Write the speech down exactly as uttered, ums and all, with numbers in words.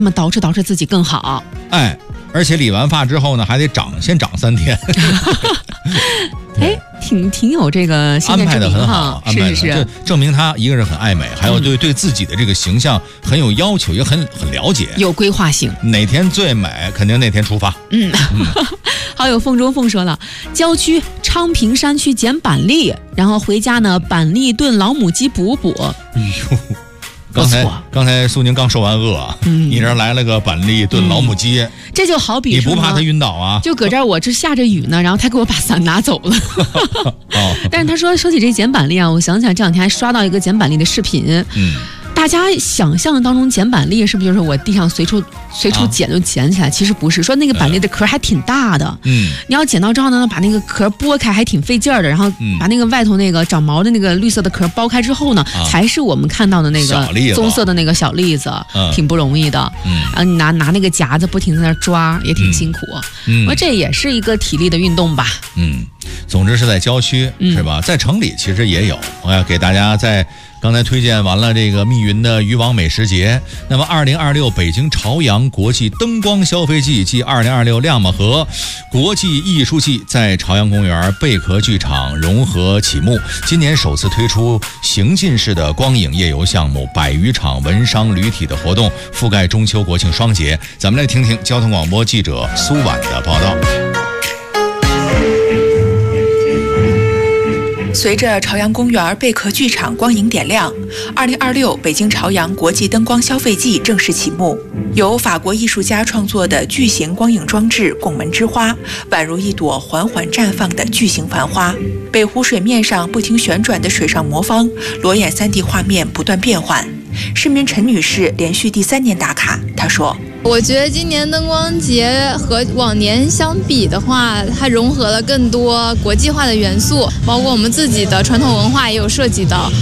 那么捯饬捯饬自己更好。 哎，而且理完发之后呢，还得长，先长三天。 哎，挺挺有这个先见之明哈， 安排的很好，安排的是是是， 证明他一个人很爱美，还有对、嗯、对自己的这个形象很有要求，也很很了解， 有规划性。 哪天最美，肯定那天出发。 嗯，嗯好友凤中凤说了，郊区昌平山区捡板栗，然后回家呢板栗炖老母鸡补补。 哎呦。刚才刚才苏宁刚说完饿，嗯，一人来了个板栗炖老母鸡，嗯、 这就好比你不怕他晕倒啊？ 就搁这儿，我这下着雨呢，然后他给我把伞拿走了。哦，但是他说说起这捡板栗啊，我想起来这两天还刷到一个捡板栗的视频，嗯。大家想象当中捡板栗是不是就是我地上随处随处捡就捡起来？啊、其实不是，说那个板栗的壳还挺大的，嗯，你要捡到之后呢，把那个壳剥开还挺费劲儿的，然后把那个外头那个长毛的那个绿色的壳剥开之后呢，啊、才是我们看到的那个棕色的那个小栗子，嗯、挺不容易的。嗯，然后你拿拿那个夹子不停在那抓，也挺辛苦。嗯，我这也是一个体力的运动吧。 嗯，总之是在郊区、嗯、是吧？在城里其实也有，我要给大家在。刚才推荐完了这个密云的渔网美食节，那么二零二六北京朝阳国际灯光消费季暨二零二六亮马河国际艺术季在朝阳公园贝壳剧场融合启幕，今年首次推出行进式的光影夜游项目，百余场文商旅体的活动，覆盖中秋国庆双节。咱们来听听交通广播记者苏婉的报道。 随着朝阳公园贝壳剧场光影点亮，二零二六北京朝阳国际灯光消费季正式启幕。由法国艺术家创作的巨型光影装置拱门之花，宛如一朵缓缓绽放的巨型繁花。北湖水面上不停旋转的水上魔方，裸眼 三 D 画面不断变换。市民陈女士连续第三年打卡，她说：“ 我觉得今年灯光节和往年相比的话，它融合了更多国际化的元素，包括我们自己的传统文化也有涉及到。